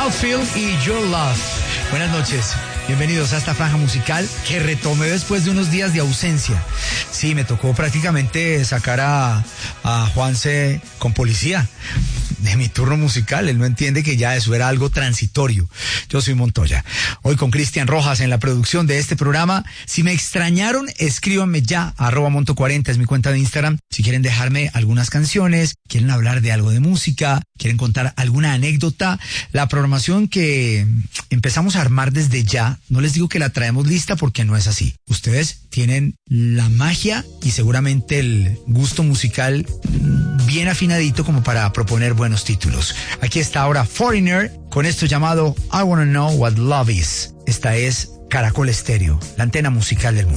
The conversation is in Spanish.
Outfield y Your Love. Buenas noches. Bienvenidos a esta franja musical que retomé después de unos días de ausencia. Sí, me tocó prácticamente sacar a Juanse con policía de mi turno musical. Él no entiende que ya eso era algo transitorio. Yo soy Montoya. Hoy con Cristian Rojas en la producción de este programa. Si me extrañaron, escríbanme ya, @Monto40 es mi cuenta de Instagram. Si quieren dejarme algunas canciones, quieren hablar de algo de música, quieren contar alguna anécdota. La programación que empezamos a armar desde ya, no les digo que la traemos lista porque no es así. Ustedes tienen la magia y seguramente el gusto musical bien afinadito como para proponer buenos títulos. Aquí está ahora Foreigner con esto llamado I Wanna Know What Love Is. Esta es Caracol Estéreo, la antena musical del mundo.